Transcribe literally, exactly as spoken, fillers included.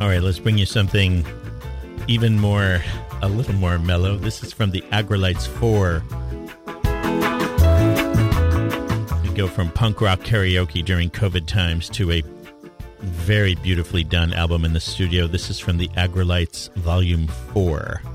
All right, let's bring you something even more, a little more mellow. This is from the Aggrolites four. We go from punk rock karaoke during COVID times to a very beautifully done album in the studio. This is from the Aggrolites Volume four.